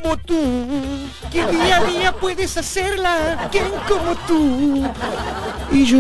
como tú? Que día a día puedes hacerla. ¿Quién como tú? Y yo.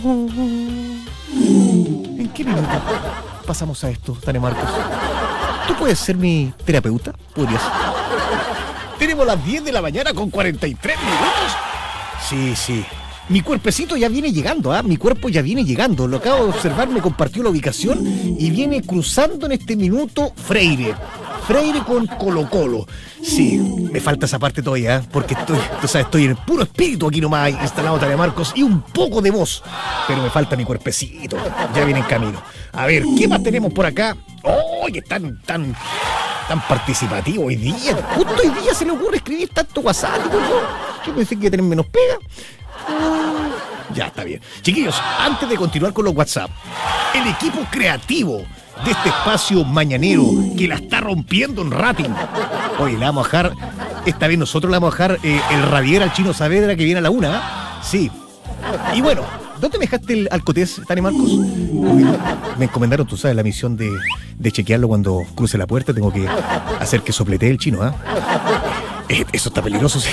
¿En qué minuto pasamos a esto, Tania Marcos? ¿Tú puedes ser mi terapeuta? ¿Podrías? Tenemos las 10 de la mañana con 43 minutos. Sí. Mi cuerpecito ya viene llegando, Mi cuerpo ya viene llegando. Lo acabo de observar, me compartió la ubicación y viene cruzando en este minuto Freire con Colo-Colo. Sí, me falta esa parte todavía, porque estoy en el puro espíritu aquí nomás instalado, Tania Marcos, y un poco de voz. Pero me falta mi cuerpecito. Ya viene en camino. A ver, ¿qué más tenemos por acá? ¡Oye, tan participativo hoy día! Justo hoy día se le ocurre escribir tanto WhatsApp. Yo pensé que iba a tener menos pega. Ya, está bien. Chiquillos, antes de continuar con los WhatsApp, el equipo creativo de este espacio mañanero que la está rompiendo en rating. Oye, le vamos a dejar, esta vez nosotros le vamos a dejar el Ravier al Chino Saavedra que viene a la 1, ¿eh? Sí. Y bueno, ¿dónde me dejaste el Alcotés, Tania Marcos? Me encomendaron, tú sabes, la misión de chequearlo cuando cruce la puerta. Tengo que hacer que sopletee el chino, ¿ah? Eso está peligroso, sí.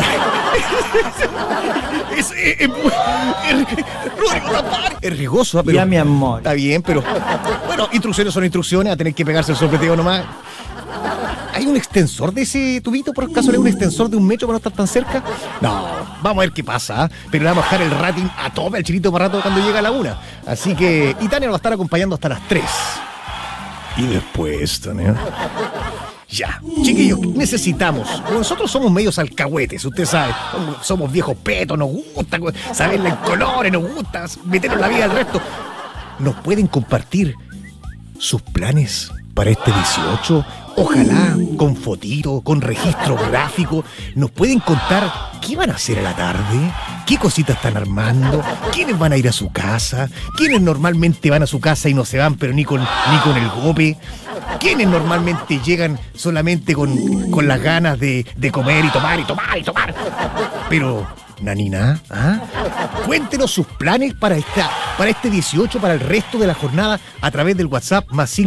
Es riesgoso, pero... Ya, mi amor. Está bien, pero... Bueno, instrucciones son instrucciones, a tener que pegarse el sopleteo nomás. ¿Hay un extensor de ese tubito, por acaso? ¿Le un extensor de 1 metro para no estar tan cerca? No, vamos a ver qué pasa, pero le vamos a dejar el rating a tope al Chinito Marrato cuando llega a la 1. Así que... Y Tania nos va a estar acompañando hasta las 3. Y después, Tania... Ya, chiquillos, necesitamos. Nosotros somos medios alcahuetes, usted sabe. Somos viejos petos, nos gusta saberle en colores, nos gusta meternos la vida al resto. ¿Nos pueden compartir sus planes para este 18? Ojalá con fotito, con registro gráfico. ¿Nos pueden contar qué van a hacer a la tarde? ¿Qué cositas están armando? ¿Quiénes van a ir a su casa? ¿Quiénes normalmente van a su casa y no se van pero ni con el gope? ¿Quiénes normalmente llegan solamente con las ganas de comer y tomar? Pero, nanina, ¿ah? Cuéntenos sus planes para este 18, para el resto de la jornada, a través del WhatsApp más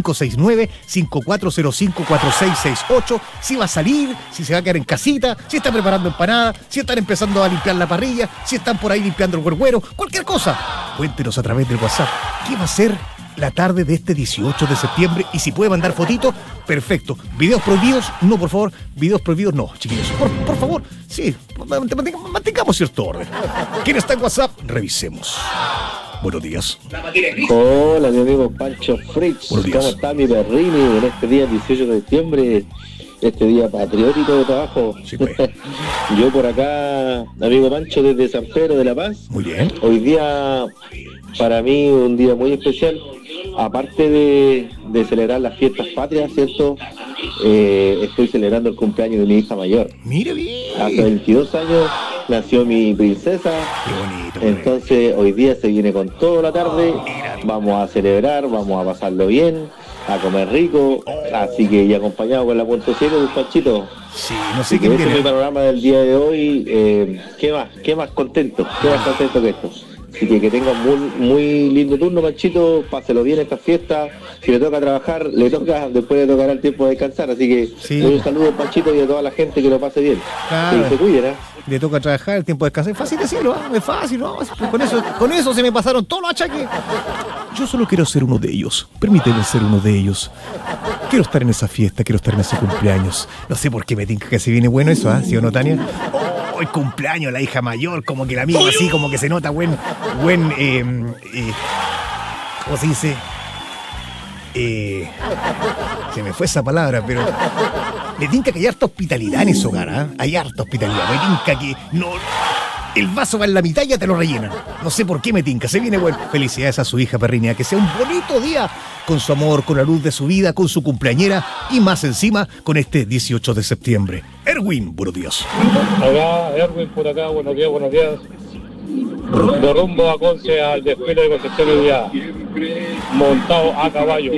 569-5405-4668. Si va a salir, si se va a quedar en casita, si está preparando empanadas, si están empezando a limpiar la parrilla, si están por ahí limpiando el huerguero, cualquier cosa. Cuéntenos a través del WhatsApp qué va a ser la tarde de este 18 de septiembre, y si puede mandar fotitos, perfecto. ¿Videos prohibidos? No, por favor. ¿Videos prohibidos? No, chiquillos. Por favor, sí, mantengamos cierto orden. ¿Quién está en WhatsApp? Revisemos. Buenos días. Hola, mi amigo Pancho Fritz. Buenos días. ¿Cómo está mi perrini en este día 18 de septiembre? Este día patriótico de trabajo. Sí, pues. Yo por acá, amigo Pancho, desde San Pedro de la Paz. Muy bien. Hoy día, para mí, un día muy especial. Aparte de celebrar las fiestas patrias, ¿cierto? Estoy celebrando el cumpleaños de mi hija mayor. Mire bien. Hace 22 años nació mi princesa. Qué bonito. Entonces hoy día se viene con toda la tarde. Vamos a celebrar, vamos a pasarlo bien, a comer rico. Así que, y acompañado con la Puerto Cielo, un Panchito. Sí, no sé qué Ese es mi viene. panorama del día de hoy. ¿Qué más contento? ¿Qué más contento que esto? Así que tengan muy lindo turno, Panchito. Páselo bien esta fiesta. Si le toca trabajar, le toca, después le tocará el tiempo de descansar. Así que Sí. un saludo, Panchito, y a toda la gente que lo pase bien. Claro. Que se cuiden, ¿eh? Le toca trabajar, el tiempo de descansar. Es fácil decirlo, es fácil, ¿no? Con eso se me pasaron todos los achaques. Yo solo quiero ser uno de ellos. Permíteme ser uno de ellos. Quiero estar en esa fiesta, quiero estar en ese cumpleaños. No sé por qué me tinca que se viene bueno eso, ¿ah? ¿Sí o no, Tania? Oh, el cumpleaños, la hija mayor, como que el amigo así, como que se nota ¿cómo se dice? Se me fue esa palabra, pero me tinca que hay harta hospitalidad en ese hogar, ¿ah? Hay harta hospitalidad. Me tinca que no... El vaso va en la mitad y ya te lo rellenan. No sé por qué me tinca, se viene bueno. Felicidades a su hija Perrinia, que sea un bonito día con su amor, con la luz de su vida, con su cumpleañera y más encima con este 18 de septiembre. Erwin, buenos días. Hola, Erwin, por acá, buenos días. De rumbo a Conce al desfile de Concepción hoy día, montado a caballo.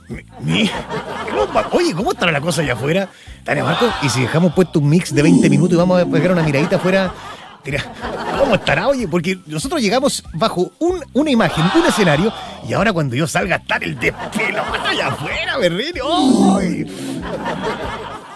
Oye, ¿cómo estará la cosa allá afuera? Tania Marco, y si dejamos puesto un mix de 20 minutos y vamos a pegar una miradita afuera... Mira, ¿cómo estará? Oye, porque nosotros llegamos bajo una imagen, un escenario, y ahora cuando yo salga a estar el desfile allá afuera, Berrini. ¡Ay!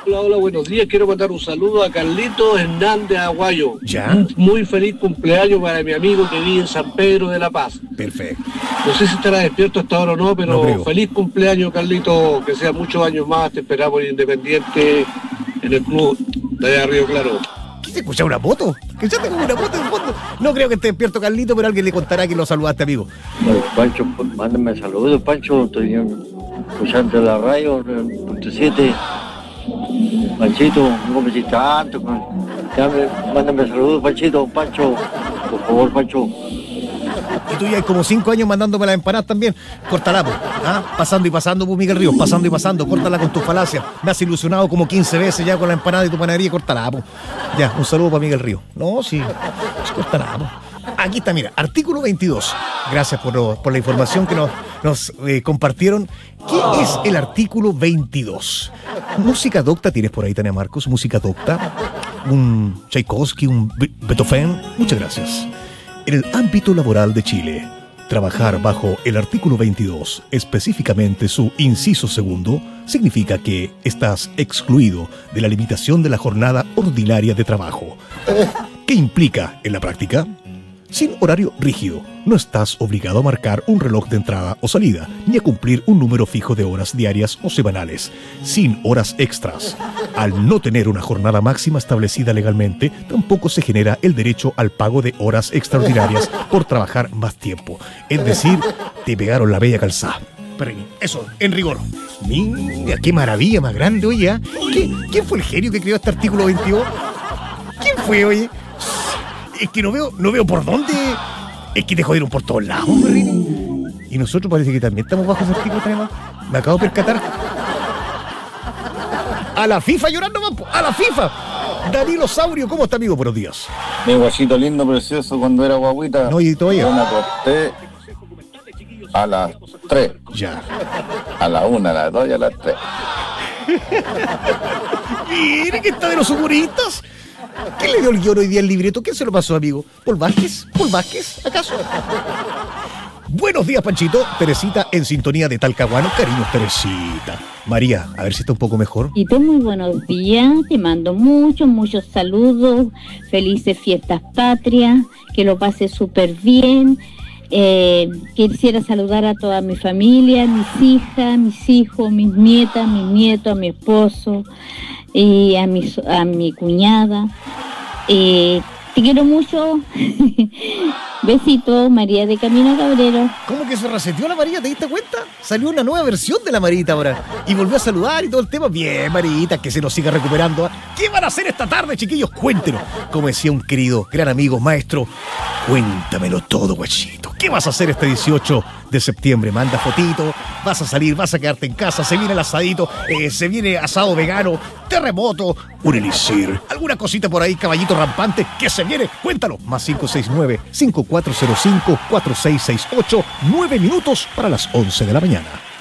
Hola, hola, buenos días. Quiero mandar un saludo a Carlitos Hernández Aguayo. ¿Ya? Muy feliz cumpleaños para mi amigo que vive en San Pedro de la Paz. Perfecto. No sé si estará despierto hasta ahora o no, pero No creo. feliz cumpleaños, Carlitos. Que sea muchos años más. Te esperamos en Independiente, en el club de allá Río Claro. ¿Qué se escucha una moto? Que ya tengo una moto en fondo. No creo que esté despierto Carlito, pero alguien le contará que lo saludaste, amigo. Bueno, Pancho, mándame saludos, Pancho. Estoy escuchando la radio, punto 7. Panchito, no cometí tanto. Mándame saludos, Panchito, Pancho. Por favor, Pancho. Y tú ya hay como 5 años mandándome las empanadas también. Córtala, po. ¿Ah? Pasando y pasando, pues, Miguel Ríos. Pasando y pasando. Córtala con tus falacias. Me has ilusionado como 15 veces ya con la empanada de tu panadería. Córtala, po. Ya, un saludo para Miguel Ríos. No, sí. Córtala, po. Aquí está, mira, artículo 22. Gracias por la información que nos compartieron. ¿Qué es el artículo 22? Música docta tienes por ahí, Tania Marcos. Música docta. Un Tchaikovsky, un Beethoven. Muchas gracias. En el ámbito laboral de Chile, trabajar bajo el artículo 22, específicamente su inciso segundo, significa que estás excluido de la limitación de la jornada ordinaria de trabajo. ¿Qué implica en la práctica? Sin horario rígido, no estás obligado a marcar un reloj de entrada o salida, ni a cumplir un número fijo de horas diarias o semanales, sin horas extras. Al no tener una jornada máxima establecida legalmente, tampoco se genera el derecho al pago de horas extraordinarias por trabajar más tiempo. Es decir, te pegaron la bella calzada. Eso, en rigor. Mira, qué maravilla más grande, oye. ¿Eh? ¿Quién fue el genio que creó este artículo 22? ¿Quién fue, oye? Es que no veo por dónde. Es que te jodieron por todos lados, hombre, Rini. Y nosotros parece que también estamos bajo ese artículo, además. Me acabo de percatar. A la FIFA llorando, más, a la FIFA. Danilo Saurio, ¿cómo está, amigo? Buenos días. Mi guachito lindo, precioso, cuando era guaguita. No, y todavía. Yo me acosté a las 3. Ya. A la 1, a las 2 y a las 3. Mire que está de los humoristas. ¿Qué le dio el guión hoy día al libreto? ¿Quién se lo pasó, amigo? ¿Paul Vázquez? ¿Paul Vázquez? ¿Acaso? Buenos días, Panchito. Teresita en sintonía de Talcahuano. Cariños, Teresita. María, a ver si está un poco mejor. Y tú muy buenos días. Te mando muchos saludos. Felices fiestas patrias. Que lo pases súper bien. Quisiera saludar a toda mi familia, mis hijas, mis hijos, mis nietas, mis nietos, a mi esposo y a mi cuñada. Te quiero mucho. Besito, María de Camino Cabrero. ¿Cómo que se reseteó la María? ¿Te diste cuenta? Salió una nueva versión de la Marita ahora. Y volvió a saludar y todo el tema. Bien, Marita, que se nos siga recuperando. ¿Qué van a hacer esta tarde, chiquillos? Cuéntenos. Como decía un querido, gran amigo, maestro, cuéntamelo todo, guachito. ¿Qué vas a hacer este 18 de septiembre? Manda fotito, vas a salir, vas a quedarte en casa, se viene el asadito, se viene asado vegano, terremoto, un elixir, alguna cosita por ahí, caballito rampante, que se viene. Cuéntalo. Más 569-5405-4668, 9 minutos para las 11 de la mañana.